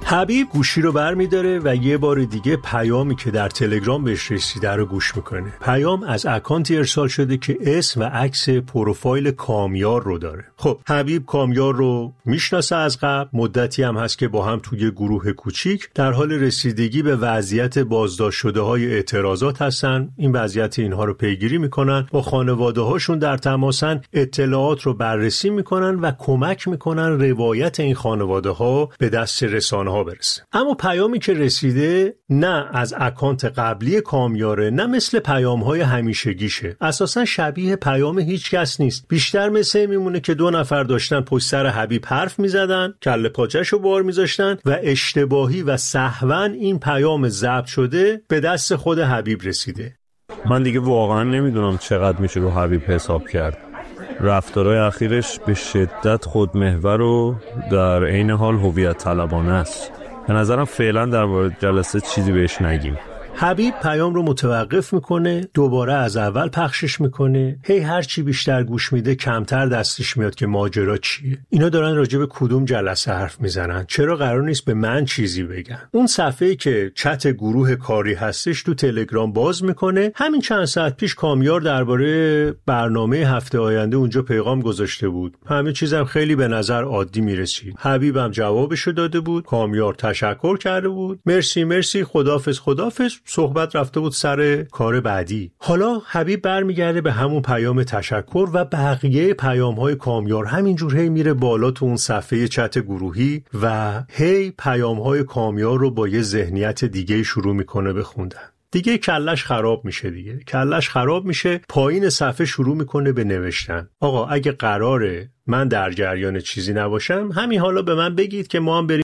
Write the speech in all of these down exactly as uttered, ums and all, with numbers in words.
حبیب گوشی رو برمی‌داره و یه بار دیگه پیامی که در تلگرام بهش رسیده رو گوش میکنه. پیام از اکانتی ارسال شده که اسم و عکس پروفایل کامیار رو داره. خب حبیب کامیار رو میشناسه از قبل، مدتی هم هست که با هم توی گروه کوچیک در حال رسیدگی به وضعیت بازداشت شده های اعتراضات هستن. این وضعیت اینها رو پیگیری میکنن، با خانواده هاشون در تماسن، اطلاعات رو بررسی میکنن و کمک میکنن روایت این خانواده ها به دست رسانه ها برسه. اما پیامی که رسیده نه از اکانت قبلی کامیاره، نه مثل پیام های همیشگیشه. اساسا شبیه پیام هیچ کس نیست. بیشتر مثل میمونه که دو نفر داشتن پشت سر حبیب حرف میزدن، کله پاچه‌شو بار میذاشتن و اشتباهی و سهواً این پیام ضبط شده به دست خود حبیب رسیده. من دیگه واقعا نمیدونم چقدر میشه رو حبیب حساب کرد. رفتارهای اخیرش به شدت خودمحور و در عین حال هویت طلبانه است. به نظرم فعلا در مورد جلسه چیزی بهش نگیم. حبیب پیام رو متوقف میکنه، دوباره از اول پخشش میکنه. هی هر چی بیشتر گوش میده کمتر دستش میاد که ماجرا چیه. اینا دارن راجع به کدوم جلسه حرف میزنن؟ چرا قرار نیست به من چیزی بگن؟ اون صفحه‌ای که چت گروه کاری هستش تو تلگرام باز میکنه. همین چند ساعت پیش کامیار درباره برنامه هفته آینده اونجا پیغام گذاشته بود. همه چیزم خیلی به نظر عادی میرسید. حبیبم جوابشو داده بود. کامیار تشکر کرده بود. مرسی مرسی، خداحافظ خداحافظ. صحبت رفته بود سر کار بعدی. حالا حبیب برمیگرده به همون پیام تشکر و بقیه پیام‌های کامیار همینجور هی میره بالا تو اون صفحه چت گروهی و هی پیام‌های کامیار رو با یه ذهنیت دیگه شروع میکنه به خوندن. دیگه کلش خراب میشه دیگه. کلش خراب میشه، پایین صفحه شروع میکنه به نوشتن. آقا اگه قراره من در جریان چیزی نباشم، همین حالا به من بگید که ما هم بریم.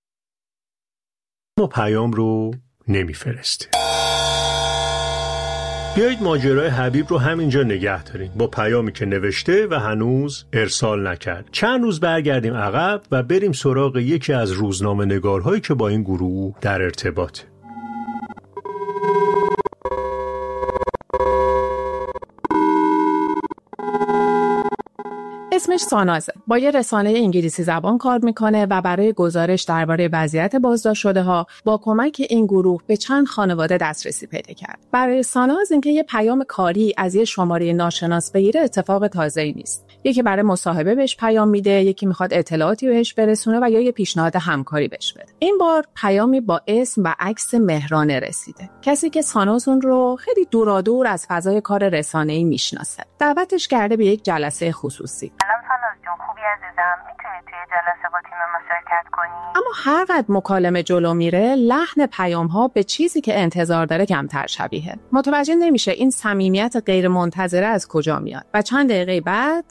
ما پیام رو نمیفرسته. بیایید ماجرای حبیب رو همینجا نگه داریم با پیامی که نوشته و هنوز ارسال نکرد. چند روز برگردیم عقب و بریم سراغ یکی از روزنامه نگارهایی که با این گروه در ارتباطه. اسمش سانازه. با یه رسانه انگلیسی زبان کار میکنه و برای گزارش درباره وضعیت بازداشت شده ها با کمک این گروه به چند خانواده دسترسی پیدا کرد. برای ساناز اینکه یه پیام کاری از یه شماره ناشناس بگیره اتفاق تازه‌ای نیست. یکی برای مصاحبه بهش پیام میده، یکی میخواد اطلاعاتی بهش برسونه و یا یه پیشنهاد همکاری بهش بده. این بار پیامی با اسم و عکس مهرانه رسیده. کسی که ساناز اون رو خیلی دورادور از فضای کار رسانه‌ای میشناسه. دعوتش کرده به یک جلسه خصوصی. سلام ساناز جون، خوبی عزیزم؟ میتونی توی جلسه با تیم ما شرکت کنی؟ اما هر قدر مکالمه جلو میره، لحن پیام‌ها به چیزی که انتظار داره کمتر شبیه. متوجه نمیشه این صمیمیت غیر منتظره از کجا میاد. و چند دقیقه بعد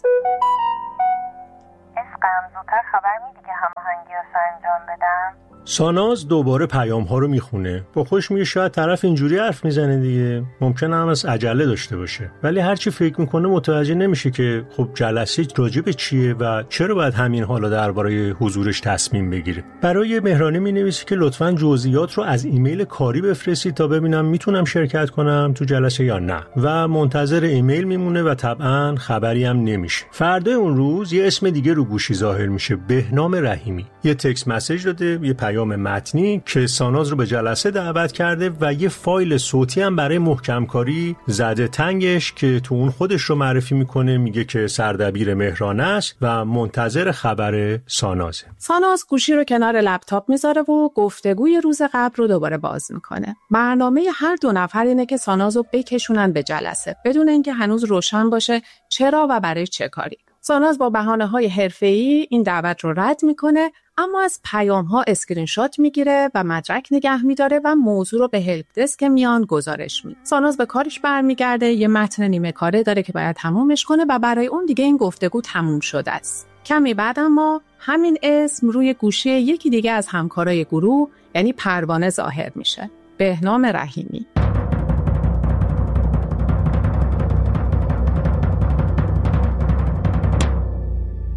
عشقم زودتر خبر میدی که هماهنگی‌هاشو انجام بدم؟ ساناز دوباره پیام ها رو میخونه. با خوش میگه شاید طرف اینجوری حرف میزنه دیگه، ممکنه هم از عجله داشته باشه، ولی هرچی فکر میکنه متوجه نمیشه که خب جلسه راجع به چیه و چرا باید همین حالا درباره حضورش تصمیم بگیره. برای مهرانه مینویسه که لطفاً جزئیات رو از ایمیل کاری بفرستید تا ببینم میتونم شرکت کنم تو جلسه یا نه، و منتظر ایمیل میمونه و طبعاً خبری هم نمیشه. فردای اون روز یه اسم دیگه رو گوشی ظاهر میشه، بهنام رحیمی. یه تکست مسیج داده، یه پیام متنی که ساناز رو به جلسه دعوت کرده و یه فایل صوتی هم برای محکم کاری زده تنگش که تو اون خودش رو معرفی میکنه، میگه که سردبیر مهرانه است و منتظر خبر سانازه. ساناز گوشی رو کنار لپتاپ میذاره و گفتگوی روز قبل رو دوباره باز میکنه. برنامه هر دو نفر اینه که ساناز رو بکشونن به جلسه بدون اینکه هنوز روشن باشه چرا و برای چه کاری. ساناز با بهانه‌های حرفه‌ای این دعوت رو رد میکنه، اما از پیام‌ها اسکرین شات میگیره و مدرک نگه میداره و موضوع رو به هلپ دسک میان گزارش میده. ساناز به کارش برمیگرده، یه متن نیمه کاره داره که باید تمومش کنه و برای اون دیگه این گفتگو تموم شده است. کمی بعد اما همین اسم روی گوشی یکی دیگه از همکارای گروه یعنی پروانه ظاهر میشه، بهنام رحیمی.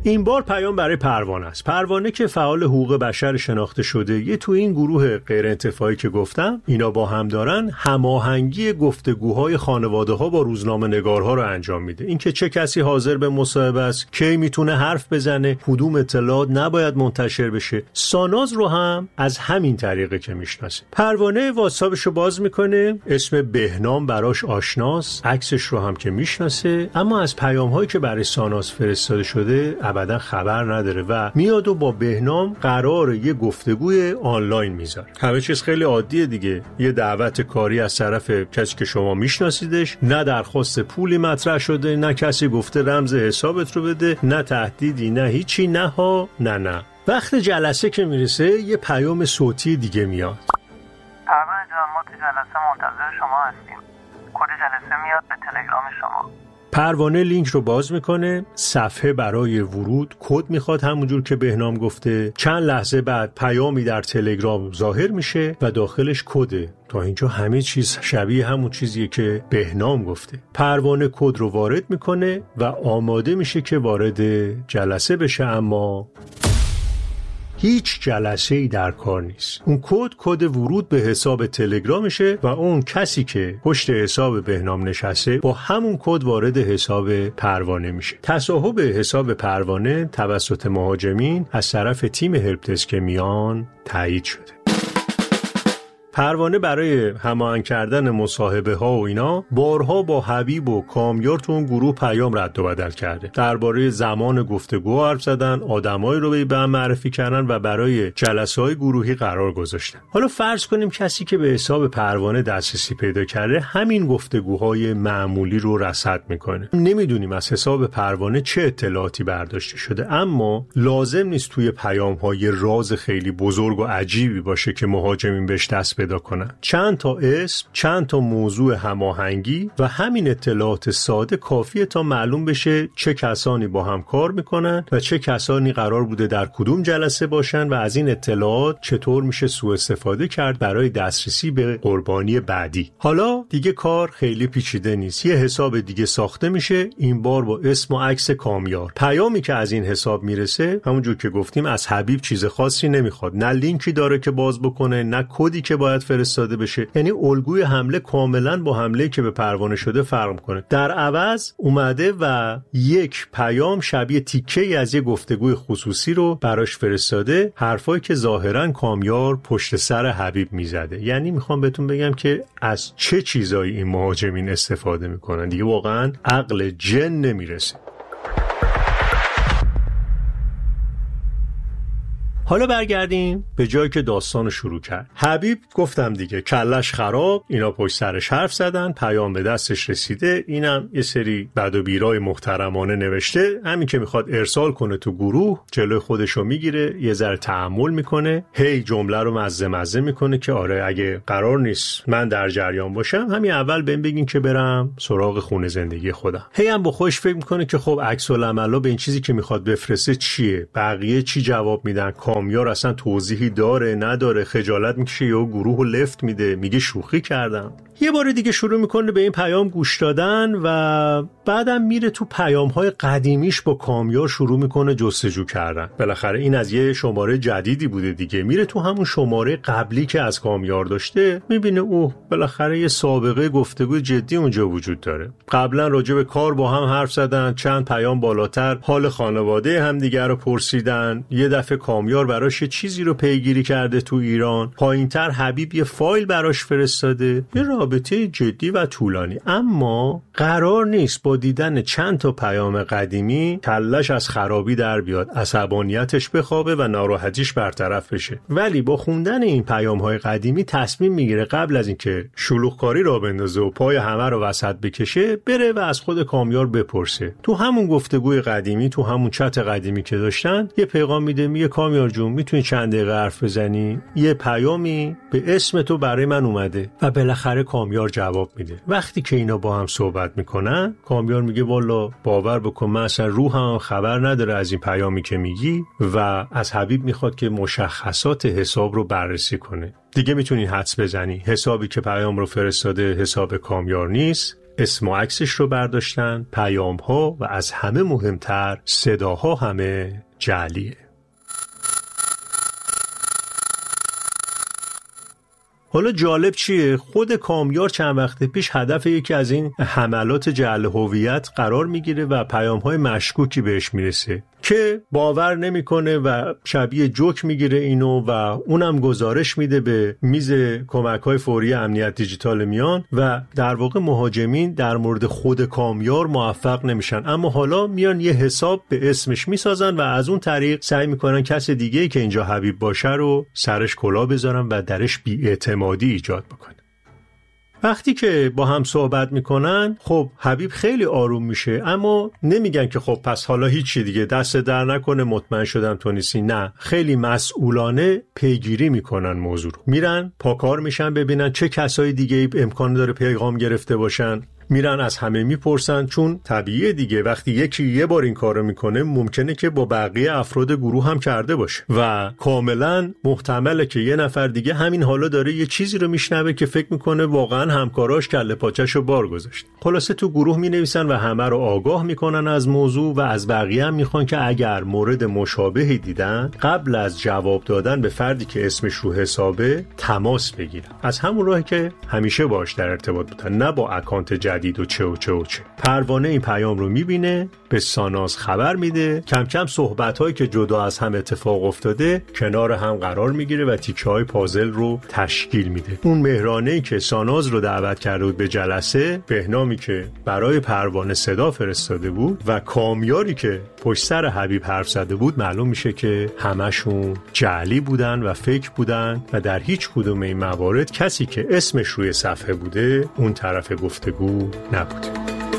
این بار پیام برای پروانه است. پروانه که فعال حقوق بشر شناخته شده، یه تو این گروه غیر انتفاعی که گفتم اینا با هم دارن هماهنگی گفتگوهای خانواده‌ها با روزنامه‌نگارها رو انجام میده. اینکه چه کسی حاضر به مصاحبه است، کی میتونه حرف بزنه، کدوم اطلاعات نباید منتشر بشه. ساناز رو هم از همین طریقه که میشناسه. پروانه واتساپش رو باز میکنه، اسم بهنام براش آشناست، عکسش رو هم که میشناسه، اما از پیام‌هایی که برای ساناز فرستاده شده ابدا خبر نداره و میاد و با بهنام قرار یه گفتگوی آنلاین میذاره. همه چیز خیلی عادیه دیگه. یه دعوت کاری از طرف کسی که شما میشناسیدش، نه درخواست پولی مطرح شده، نه کسی گفته رمز حسابت رو بده، نه تهدیدی، نه هیچی، نه ها نه نه. وقت جلسه که میرسه یه پیام صوتی دیگه میاد. پروانه جان، ما تو جلسه منتظر شما هستیم. کد جلسه میاد به تلگرام شما. پروانه لینک رو باز میکنه، صفحه برای ورود، کد میخواد همونجور که بهنام گفته. چند لحظه بعد پیامی در تلگرام ظاهر میشه و داخلش کده. تا اینجا همه چیز شبیه همون چیزیه که بهنام گفته. پروانه کد رو وارد میکنه و آماده میشه که وارد جلسه بشه، اما هیچ جلسه‌ای در کار نیست. اون کد کد ورود به حساب تلگرامشه و اون کسی که پشت حساب بهنام نشسته با همون کد وارد حساب پروانه میشه. تصاحب حساب پروانه توسط مهاجمین از طرف تیم هلپدسک میان تایید شده. پروانه برای هماهنگ کردن مصاحبه ها و اینا بارها با حبیب و کامیار تو اون گروه پیام رد و بدل کرده. درباره زمان گفتگو حرف زدن، آدمایی رو به هم معرفی کردن و برای جلسه های گروهی قرار گذاشتن. حالا فرض کنیم کسی که به حساب پروانه دسترسی پیدا کرده همین گفتگوهای معمولی رو رصد میکنه. نمیدونیم از حساب پروانه چه اطلاعاتی برداشته شده، اما لازم نیست توی پیام های راز خیلی بزرگ و عجیبی باشه که مهاجمین بهش دست پیدا کنن. چند تا اسم، چند تا موضوع هماهنگی و همین اطلاعات ساده کافیه تا معلوم بشه چه کسانی با هم کار میکنن و چه کسانی قرار بوده در کدوم جلسه باشن و از این اطلاعات چطور میشه سوء استفاده کرد برای دسترسی به قربانی بعدی. حالا دیگه کار خیلی پیچیده نیست. یه حساب دیگه ساخته میشه، این بار با اسم و عکس کامیار. پیامی که از این حساب میرسه همونجور که گفتیم از حبیب چیز خاصی نمیخواد، نه لینکی داره که باز بکنه، نه کدی که باید فرستاده بشه. یعنی الگوی حمله کاملا با حمله که به پروانه شده فرق میکنه. در عوض اومده و یک پیام شبیه تیکه‌ای از یک گفتگوی خصوصی رو براش فرستاده، حرفایی که ظاهرا کامیار پشت سر حبیب میزده. یعنی میخوام بهتون بگم که از چه چیزایی این مهاجمین استفاده میکنن دیگه واقعا عقل جن نمیرسه. حالا برگردیم به جایی که داستانو شروع کرد. حبیب گفتم دیگه کلش خراب، اینا پشت سرش حرف زدن، پیام به دستش رسیده، اینم یه سری بد و بیرای محترمانه نوشته، همین که میخواد ارسال کنه تو گروه جلوی خودشو میگیره، یه ذره تحمل میکنه، هی جمله رو مزه مزه میکنه که آره اگه قرار نیست من در جریان باشم همین اول بهم بگین که برم سراغ خونه زندگی خودم. هی هم با خودش فکر میکنه که خب عکس العملا به این چیزی که میخواد بفرسته چیه، بقیه چی جواب میدن، کامیار اصلا توضیحی داره نداره، خجالت میکشه یا گروهو لفت میده میگه شوخی کردم. یه بار دیگه شروع میکنه به این پیام گوش دادن و بعدم میره تو پیام‌های قدیمیش با کامیار شروع میکنه جستجو کردن. بالاخره این از یه شماره جدیدی بوده دیگه، میره تو همون شماره قبلی که از کامیار داشته، میبینه اوه بالاخره یه سابقه گفتگو جدی اونجا وجود داره. قبلا راجع به کار با هم حرف زدن، چند پیام بالاتر حال خانواده همدیگه رو پرسیدن، یه دفعه کامیار براش یه چیزی رو پیگیری کرده تو ایران، پایینتر حبیب یه فایل براش فرستاده، یه رابطه جدی و طولانی. اما قرار نیست با دیدن چند تا پیام قدیمی کلش از خرابی در بیاد، عصبانیتش بخوابه و ناراحتیش برطرف بشه. ولی با خوندن این پیام‌های قدیمی تصمیم میگیره قبل از اینکه شلوغکاری را بندازه و پای همه رو وسط بکشه، بره و از خود کامیار بپرسه. تو همون گفتگوی قدیمی، تو همون چت قدیمی که داشتن، یه پیغام میده، میگه کامیار جون میتونی چند دقیقه حرف بزنی؟ یه پیامی به اسم تو برای من اومده. و بالاخره کامیار جواب میده. وقتی که اینا با هم صحبت میکنن، کامیار میگه والا باور بکن من اصلا روحم خبر نداره از این پیامی که میگی، و از حبیب میخواد که مشخصات حساب رو بررسی کنه. دیگه میتونی حدس بزنی حسابی که پیام رو فرستاده حساب کامیار نیست، اسم و عکسش رو برداشتن، پیام‌ها و از همه مهمتر صداها همه جعلیه. حالا جالب چیه؟ خود کامیار چند وقت پیش هدف یکی از این حملات جعل هویت قرار میگیره و پیام‌های مشکوکی بهش میرسه که باور نمیکنه و شبیه جوک میگیره اینو و اونم گزارش میده به میز کمک‌های فوری امنیت دیجیتال میان و در واقع مهاجمین در مورد خود کامیار موفق نمیشن، اما حالا میان یه حساب به اسمش میسازن و از اون طریق سعی میکنن کس دیگه‌ای که اینجا حبیب باشه رو سرش کلاه بذارن و درش بی‌اعتمادی ایجاد بکنن. وقتی که با هم صحبت میکنن خب حبیب خیلی آروم میشه، اما نمیگن که خب پس حالا هیچی دیگه، دست در نکنه، مطمئن شدم تو نیستی. نه، خیلی مسئولانه پیگیری میکنن موضوع رو، میرن پاکار میشن ببینن چه کسای دیگه امکان داره پیغام گرفته باشن، میرن از همه میپرسن، چون طبیعیه دیگه وقتی یکی یه بار این کارو میکنه ممکنه که با بقیه افراد گروه هم کرده باشه و کاملا محتمله که یه نفر دیگه همین حالا داره یه چیزی رو میشنوه که فکر میکنه واقعا همکاراش کله پاچه‌شو بار گذاشت. خلاصه تو گروه مینویسن و همه رو آگاه میکنن از موضوع و از بقیه هم میخوان که اگر مورد مشابهی دیدن قبل از جواب دادن به فردی که اسمش رو حسابه تماس بگیرن، از همون راهی که همیشه باهاش در ارتباط بودن، نه با اکانت جدید و چه و چه و چه. پروانه این پیام رو میبینه، به ساناز خبر میده، کم کم صحبت‌هایی که جدا از هم اتفاق افتاده کنار هم قرار میگیره و تیکه‌های پازل رو تشکیل میده. اون مهرانه‌ای که ساناز رو دعوت کرده بود به جلسه، بهنامی که برای پروانه صدا فرستاده بود و کامیاری که پشت سر حبیب حرف زده بود، معلوم میشه که همشون جعلی بودن و فیک بودن و در هیچ کدوم این موارد کسی که اسمش روی صفحه بوده اون طرف گفتگو نبود.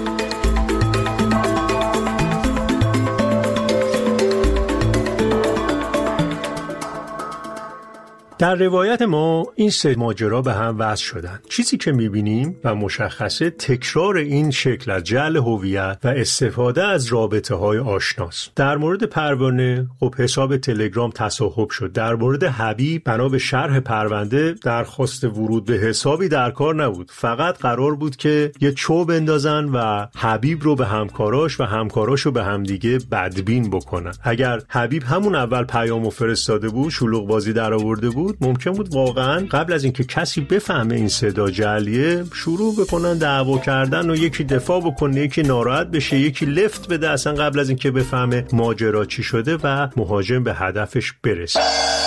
در روایت ما این سه ماجرا به هم وصل شدن. چیزی که میبینیم و مشخصه تکرار این شکل از جعل هویت و استفاده از رابطه های آشناست. در مورد پروانه خب حساب تلگرام تصاحب شد. در مورد حبیب بنا به شرح پرونده درخواست ورود به حسابی در کار نبود، فقط قرار بود که یه چوب بندازن و حبیب رو به همکاراش و همکاراش رو به همدیگه بدبین بکنن. اگر حبیب همون اول پیامو فرستاده بود، شلوغ بازی در آورده بود، ممکن بود واقعا قبل از اینکه کسی بفهمه این صدا جعلیه شروع بکنن دعوا کردن و یکی دفاع بکنه، یکی ناراحت بشه، یکی لفت بده اصلا قبل از اینکه بفهمه ماجرا چی شده و مهاجم به هدفش برسه.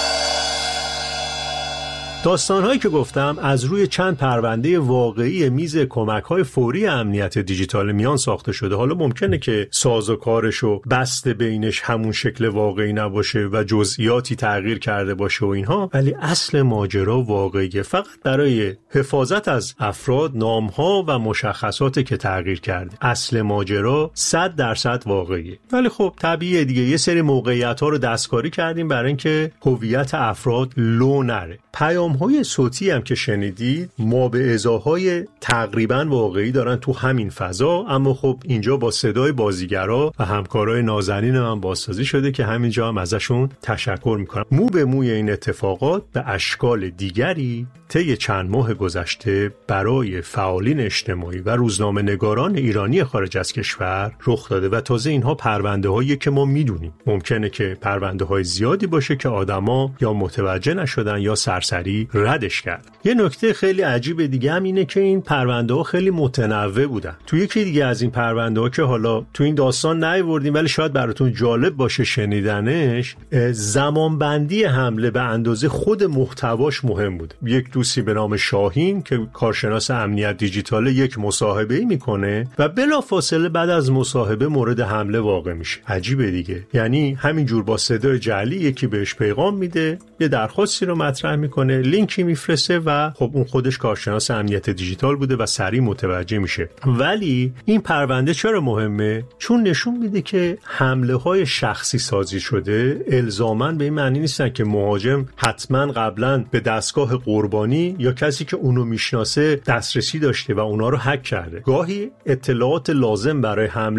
داستان‌هایی که گفتم از روی چند پرونده واقعی میز کمک‌های فوری امنیت دیجیتال میان ساخته شده. حالا ممکنه که ساز و کارش و بست بینش همون شکل واقعی نباشه و جزئیاتی تغییر کرده باشه و اینها، ولی اصل ماجرا واقعیه، فقط برای حفاظت از افراد نام‌ها و مشخصاتی که تغییر کرده. اصل ماجرا صد درصد واقعیه. ولی خب طبیعیه دیگه یه سری موقعیت‌ها رو دستکاری کردیم برای اینکه هویت افراد لو نره. پیام‌های صوتی هم که شنیدید ما به ازاهای تقریباً واقعی دارن تو همین فضا، اما خب اینجا با صدای بازیگرا و همکارای نازنین من بازسازی شده که همینجا هم ازشون تشکر میکنم. مو به موی این اتفاقات به اشکال دیگری طی چند ماه گذشته برای فعالین اجتماعی و روزنامه نگاران ایرانی خارج از کشور رخ داده و تازه اینها پرونده هایی که ما میدونیم. ممکنه که پرونده های زیادی باشه که آدما یا متوجه نشدن یا سرسری ردش کرد. یه نکته خیلی عجیب دیگه هم اینه که این پرونده ها خیلی متنوع بودن. تو یکی دیگه از این پرونده ها که حالا تو این داستان نیاوردیم ولی شاید براتون جالب باشه شنیدنش، زمانبندی حمله به اندازه خود محتواش مهم بود. یک دوستی به نام شاهین که کارشناس امنیت دیجیتال یک مصاحبه‌ای میکنه و بلافاصله بعد از مصاحبه مورد حمله واقع میشه. عجیبه دیگه، یعنی همینجور با صدای جعلی یکی بهش پیغام میده، یه درخواستی رو مطرح میکنه، لینکی میفرسته و خب اون خودش کارشناس امنیت دیجیتال بوده و سریع متوجه میشه. ولی این پرونده چرا مهمه؟ چون نشون میده که حمله های شخصی سازی شده الزاماً به این معنی نیستن که مهاجم حتما قبلا به دستگاه قربانی یا کسی که اونو میشناسه دسترسی داشته و اونا رو هک کرده. گاهی اطلاعات لازم برای حمله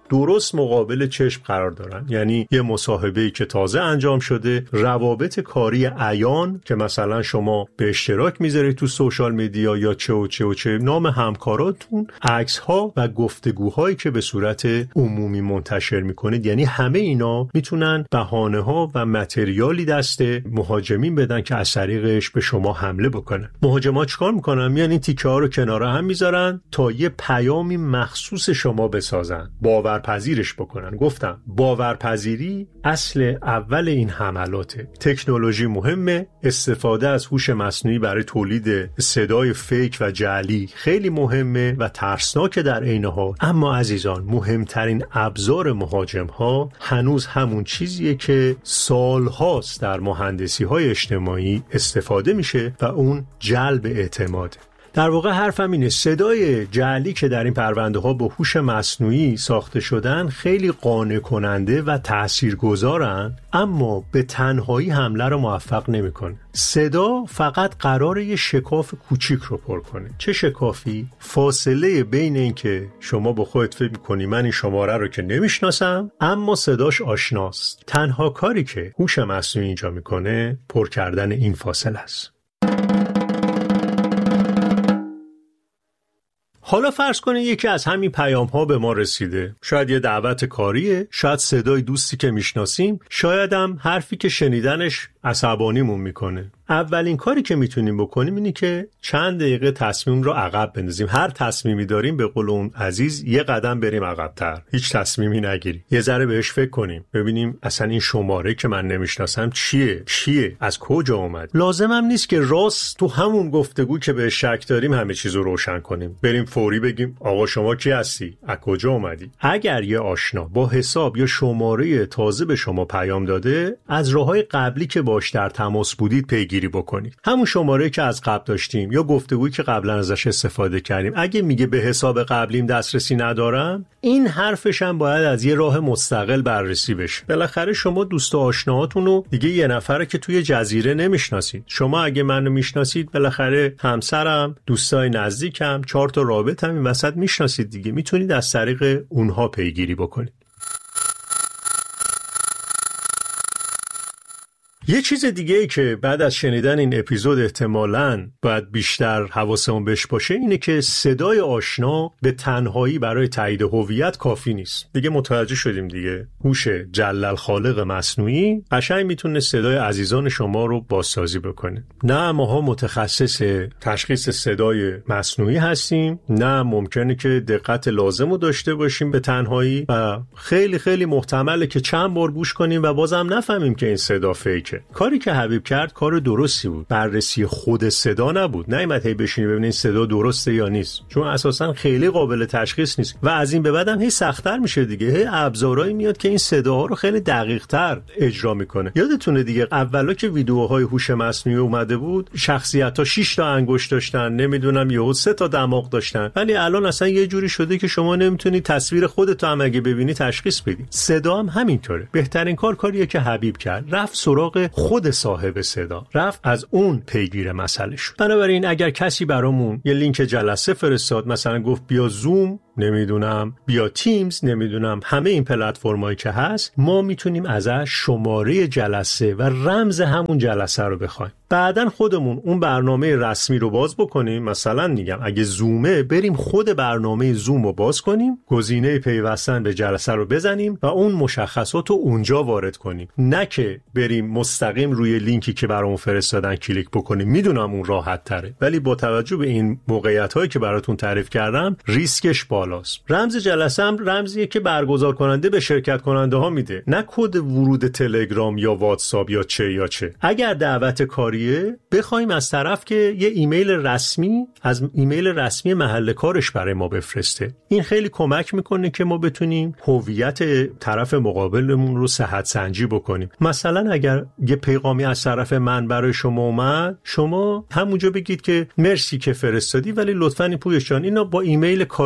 درست مقابل چشم قرار دارن. یعنی یه مصاحبه‌ای که تازه انجام شده، روابط کاری عیان که مثلا شما به اشتراک میذارید تو سوشال میدیا یا چه و چه و چه، نام همکاراتون، عکس‌ها و گفتگوهایی که به صورت عمومی منتشر میکنید، یعنی همه اینا میتونن بهانه‌ها و متریالی دست مهاجمین بدن که از طریقش به شما حمله بکنن. مهاجما چیکار میکنن؟ یعنی تیکه‌ها رو کنار هم میذارن تا یه پیامی مخصوص شما بسازن، باورپذیرش بکنن. گفتم باورپذیری اصل اول این حملاته. تکنولوژی مهمه، استفاده از هوش مصنوعی برای تولید صدای فیک و جعلی خیلی مهمه و ترسناکه در عین حال. اما عزیزان، مهمترین ابزار مهاجم ها هنوز همون چیزیه که سالهاست در مهندسی های اجتماعی استفاده میشه و اون جلب اعتماد. در واقع حرفم اینه، صدای جعلی که در این پرونده ها با هوش مصنوعی ساخته شدن خیلی قانع کننده و تاثیرگذارن، اما به تنهایی حمله رو موفق نمیکنه. صدا فقط قراره یه شکاف کوچیک رو پر کنه. چه شکافی؟ فاصله بین این که شما با خودت فکر میکنی من این شماره رو که نمیشناسم اما صداش آشناست. تنها کاری که هوش مصنوعی اینجا میکنه پر کردن این فاصله است. حالا فرض کنید یکی از همین پیام ها به ما رسیده. شاید یه دعوت کاریه، شاید صدای دوستی که میشناسیم، شاید هم حرفی که شنیدنش عصبانیمون میکنه. اولین کاری که میتونیم بکنیم اینه که چند دقیقه تصمیم رو عقب بندازیم. هر تصمیمی داریم به قول اون عزیز یه قدم بریم عقب‌تر. هیچ تصمیمی نگیریم. یه ذره بهش فکر کنیم. ببینیم اصلا این شماره که من نمیشناسم چیه؟ چیه؟ از کجا اومد؟ لازمم نیست که راست تو همون گفتگو که به شک داریم همه چیز رو روشن کنیم. بریم فوری بگیم آقا شما کی هستی؟ از کجا اومدی؟ اگر یه آشنا با حساب یا شماره تازه به شما پیام داده، از راههای قبلی که باش در تماس بودید پیگیری بکنید. همون شماره که از قبل داشتیم یا گفتگویی که قبلا ازش استفاده کردیم، اگه میگه به حساب قبلیم دسترسی ندارم، این حرفش هم باید از یه راه مستقل بررسی بشه. بالاخره شما دوست و آشناهاتون رو دیگه یه نفره که توی جزیره نمیشناسید. شما اگه منو میشناسید، بالاخره همسرم، دوستای نزدیکم، چهار تا رابطم این وسط میشناسید دیگه. میتونید از طریق اونها پیگیری بکنید. یه چیز دیگه ای که بعد از شنیدن این اپیزود احتمالاً باید بیشتر حواسمون بهش باشه اینه که صدای آشنا به تنهایی برای تایید هویت کافی نیست. دیگه متوجه شدیم دیگه. هوش جلل خالق مصنوعی قشنگ میتونه صدای عزیزان شما رو بازسازی بکنه. نه ماها متخصص تشخیص صدای مصنوعی هستیم، نه ممکنه که دقت لازم رو داشته باشیم به تنهایی و خیلی خیلی محتمله که چند بار گوش کنیم و بازم نفهمیم که این صدا فیکه. کاری که حبیب کرد کار درستی بود. بررسی خود صدا نبود. نیامد هی بشینی ببینید صدا درسته یا نیست، چون اساسا خیلی قابل تشخیص نیست و از این به بعدم هی سخت‌تر میشه دیگه. هی ابزارایی میاد که این صداها رو خیلی دقیق‌تر اجرا میکنه. یادتونه دیگه اولا که ویدیوهای هوش مصنوعی اومده بود، شخصیت‌ها شش تا انگشت داشتن، نمیدونم یهو سه تا دماغ داشتن، ولی الان اصلا یه جوری شده که شما نمیتونی تصویر خودت هم اگه ببینی تشخیص بدی. صدا هم همینطوره. بهترین کار کاریه که حبیب کرد، رفت سراغ خود صاحب صدا، رفت از اون پیگیر مسئله شد. بنابراین اگر کسی برامون یه لینک جلسه فرستاد، مثلا گفت بیا زوم، نمیدونم بیا تیمز، نمیدونم همه این پلتفرمایی که هست، ما میتونیم ازش شماره جلسه و رمز همون جلسه رو بخوایم. بعدن خودمون اون برنامه رسمی رو باز بکنیم. مثلا میگم اگه زومه، بریم خود برنامه زوم رو باز کنیم، گزینه پیوستن به جلسه رو بزنیم و اون مشخصات رو اونجا وارد کنیم، نه که بریم مستقیم روی لینکی که برامون فرستادن کلیک بکنیم. میدونم اون راحت تره، ولی با توجه به این موقعیت هایی که براتون تعریف کردم ریسکش بالاست. رمز جلسه هم رمزیه که برگزار کننده به شرکت کننده ها میده، نه کد ورود تلگرام یا واتساپ یا چه یا چه. اگر دعوت کاری بخوایم از طرف که یه ایمیل رسمی از ایمیل رسمی محل کارش برای ما بفرسته، این خیلی کمک میکنه که ما بتونیم هویت طرف مقابلمون رو صحت سنجی بکنیم. مثلا اگر یه پیغامی از طرف من برای شما اومد، شما همونجا بگید که مرسی که فرستادی، ولی لطفاً این پویش جان اینا با ایمیل کاریت که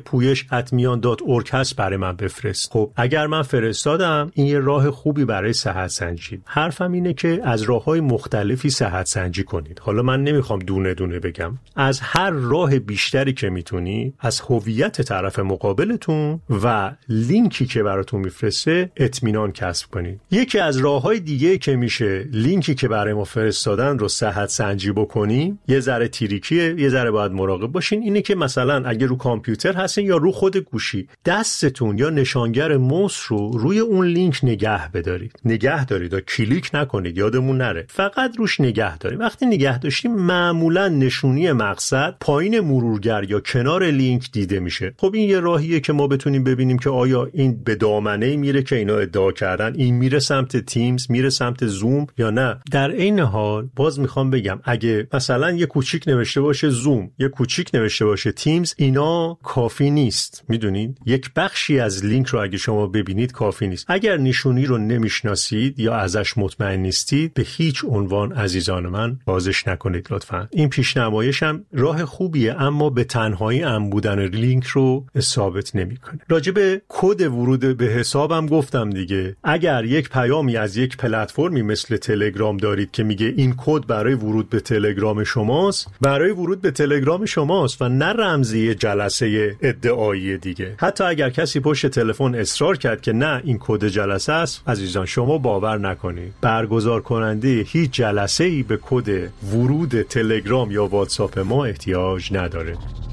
پویش ات میان دات اورگ هست برای من بفرست. خب اگر من فرستادم، این یه راه خوبی برای صحت سنجی. حرفم اینه که از راه‌های مختلفی صحت سنجی کنید. حالا من نمیخوام دونه دونه بگم، از هر راه بیشتری که میتونی از هویت طرف مقابلتون و لینکی که براتون میفرسته اطمینان کسب کنید. یکی از راه‌های دیگه که میشه لینکی که برای ما فرستادن رو صحت سنجی بکنیم، یه ذره تریکیه، یه ذره باید مراقب باشین، اینه که مثلا اگه رو کامپیوتر هستین یا رو خود گوشی، دستتون یا نشانگر موس رو روی اون لینک نگه بدارید. نگه دارید و کلیک نکنید، یادمون نره. فقط روش نگه دارید. وقتی نگه داشتیم معمولا نشونی مقصد پایین مرورگر یا کنار لینک دیده میشه. خب این یه راهیه که ما بتونیم ببینیم که آیا این به دامنه میره که اینا ادعا کردن، این میره سمت تیمز، میره سمت زوم یا نه. در این حال باز میخوام بگم اگه مثلا یه کوچیک نوشته باشه زوم، یه کوچیک نوشته باشه تیمز، اینا کافی نیست. میدونید یک بخشی از لینک رو اگه شما ببینید کافی نیست. اگر نشونی رو نمیشناسید یا ازش مطمئن نیستید، به هیچ عنوان عزیزان من بازش نکنید لطفاً. این پیشنمایش هم راه خوبیه، اما به تنهایی ام بودن لینک رو ثابت نمیکنه. راجع به کد ورود به حسابم گفتم دیگه. اگر یک پیامی از یک پلتفرمی مثل تلگرام دارید که میگه این کد برای ورود به تلگرام شماست، برای ورود به تلگرام شماست و نه رمزی جلسه ادعایی دیگه. حتی اگر کسی پشت تلفن اصرار کرد که نه این کد جلسه است، عزیزان شما باور نکنید. برگزار کننده هیچ جلسه‌ای به کد ورود تلگرام یا واتساپ ما احتیاج نداره.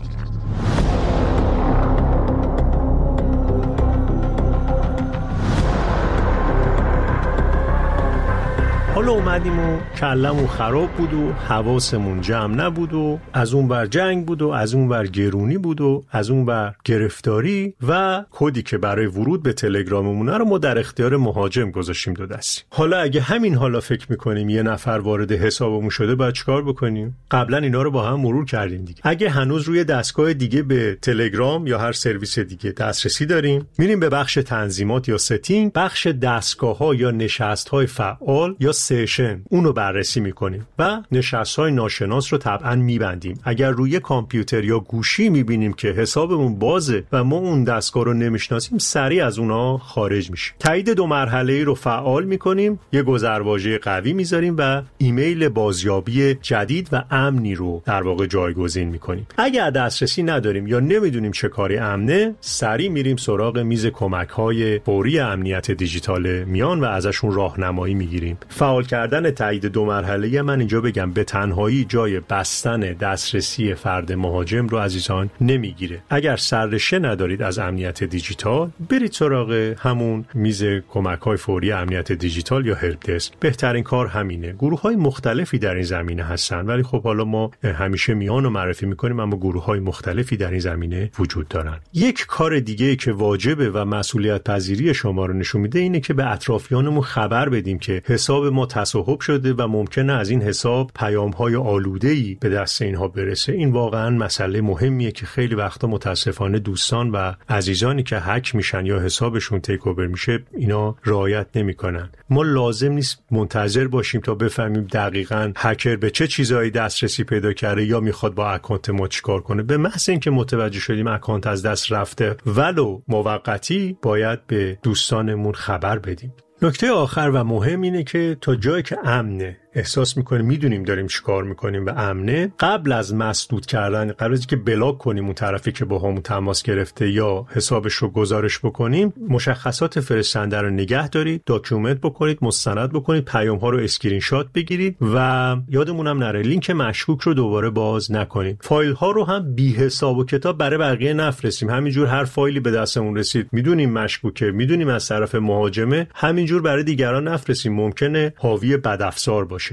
حالا اومدیم و کلمون خراب بود و حواسمون جمع نبود و از اون بر جنگ بود و از اون بر گرونی بود و از اون بر گرفتاری و کدی که برای ورود به تلگراممونه رو ما در اختیار مهاجم گذاشتیم دو دستی. حالا اگه همین حالا فکر میکنیم یه نفر وارد حسابمون شده، باید چیکار بکنیم؟ قبلا اینا رو با هم مرور کردیم دیگه. اگه هنوز روی دستگاه دیگه به تلگرام یا هر سرویس دیگه دسترسی داریم، میریم به بخش تنظیمات یا ستینگ، بخش دستگاه‌ها یا نشست‌های فعال یا سشن، اونو بررسی میکنیم و نشست‌های ناشناس رو طبعا میبندیم. اگر روی کامپیوتر یا گوشی میبینیم که حسابمون بازه و ما اون دستگاه رو نمیشناسیم، سریع از اونا خارج میشیم. تایید دو مرحله‌ای رو فعال میکنیم، یه گذرواژه قوی میذاریم و ایمیل بازیابی جدید و امنی رو در واقع جایگزین میکنیم. اگر دسترسی نداریم یا نمیدونیم چه کاری امنه، سریع میریم سراغ میز کمک‌های فوری امنیت دیجیتال میان و ازشون راهنمایی میگیریم. فعال کردن تایید دو مرحله‌ای من اینجا بگم به تنهایی جای بستن دسترسی فرد مهاجم رو عزیزان نمیگیره. اگر سررشته ندارید از امنیت دیجیتال، برید سراغ همون میز کمک‌های فوری امنیت دیجیتال یا هلپ دسک. بهترین کار همینه. گروه‌های مختلفی در این زمینه هستن، ولی خب حالا ما همیشه میان رو معرفی می‌کنیم، اما گروه‌های مختلفی در این زمینه وجود دارن. یک کار دیگه که واجبه و مسئولیت پذیری شما رو نشون میده اینه که به اطرافیانمون خبر بدیم که حساب ما تصاحب شده و ممکنه از این حساب پیام‌های آلوده‌ای به دست اینها برسه. این واقعاً مسئله مهمیه که خیلی وقتا متاسفانه دوستان و عزیزانی که هک میشن یا حسابشون تیک اوور میشه، اینا رعایت نمیکنن. ما لازم نیست منتظر باشیم تا بفهمیم دقیقاً هکر به چه چیزایی دسترسی پیدا کرده یا میخواد با اکانت ما چیکار کنه. به محض اینکه متوجه شدیم اکانت از دست رفته ولو موقتی، باید به دوستانمون خبر بدیم. نکته آخر و مهم اینه که تا جایی که امنه، احساس میکنیم میدونیم داریم چیکار میکنیم و امنه، قبل از مسدود کردن، قبل از اینکه بلاک کنیم اون طرفی که با همون تماس گرفته یا حسابش رو گزارش بکنیم، مشخصات فرستنده رو نگه دارید، داکیومنت بکنید، مستند بکنید، پیام ها رو اسکرین شات بگیرید و یادمون هم نره لینک مشکوک رو دوباره باز نکنید. فایل ها رو هم بی حساب و کتاب برای بقیه نفرستیم. همینجور هر فایلی به دستمون رسید میدونیم مشکوکه، میدونیم از طرف مهاجمه، همینجور برای دیگران نفرستیم، ممکنه حاوی بدافزار باشه.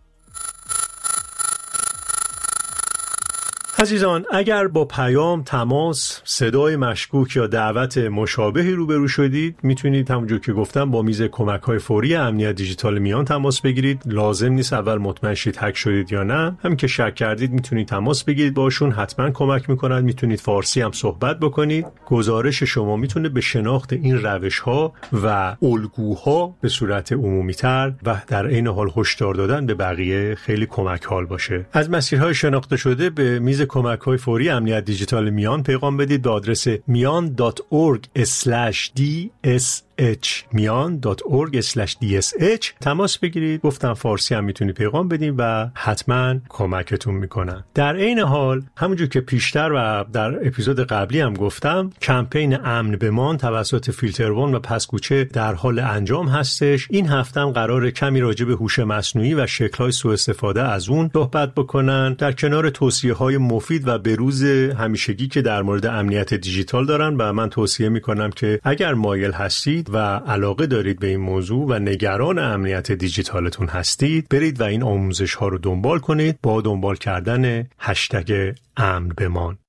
عزیزان، اگر با پیام، تماس، صدای مشکوک یا دعوت مشابهی روبرو شدید، میتونید همونجور که گفتم با میز کمک‌های فوری امنیت دیجیتال میان تماس بگیرید. لازم نیست اول مطمئن شید هک شدید یا نه. همین که شک کردید میتونید تماس بگیرید باشون، حتما کمک میکنن. میتونید فارسی هم صحبت بکنید. گزارش شما میتونه به شناخت این روش‌ها و الگوها به صورت عمومی‌تر و در عین حال هشدار دادن به بقیه خیلی کمک حال باشه. از مسیرهای شناخته شده به میز کمک‌های فوری امنیت دیجیتال میان پیغام بدید به آدرس میان دات اورگ اسلش دی اس اچ میان دات اورگ اسلش دی اس اچ. تماس بگیرید. گفتم فارسی هم میتونید پیغام بدین و حتما کمکتون میکنن. در عین حال همونجور که پیشتر و در اپیزود قبلی هم گفتم، کمپین امن بمان توسط فیلتروان و پسکوچه در حال انجام هستش. این هفته هم قراره کمی راجع به هوش مصنوعی و شکل‌های سوء استفاده از اون صحبت بکنن، در کنار توصیه‌های مفید و بروز همیشگی که در مورد امنیت دیجیتال دارن. و من توصیه میکنم که اگر مایل هستید و علاقه دارید به این موضوع و نگران امنیت دیجیتالتون هستید، برید و این آموزش ها رو دنبال کنید با دنبال کردن هشتگ امن بمان.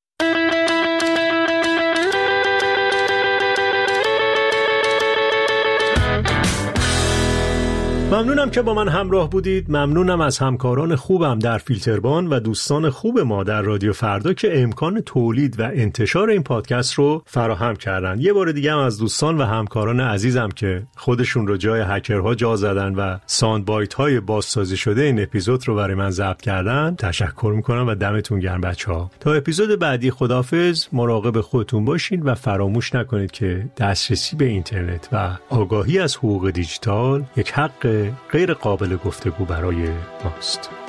ممنونم که با من همراه بودید. ممنونم از همکاران خوبم در فیلتربان و دوستان خوب ما در رادیو فردا که امکان تولید و انتشار این پادکست رو فراهم کردن. یه بار دیگه هم از دوستان و همکاران عزیزم که خودشون رو جای هکرها جا زدن و ساند بایت های بازسازی شده این اپیزود رو برای من ضبط کردن تشکر میکنم و دمتون گرم بچه‌ها. تا اپیزود بعدی خداحافظ. مراقب خودتون باشین و فراموش نکنید که دسترسی به اینترنت و آگاهی از حقوق دیجیتال یک حق غیر قابل گفتگو برای ماست.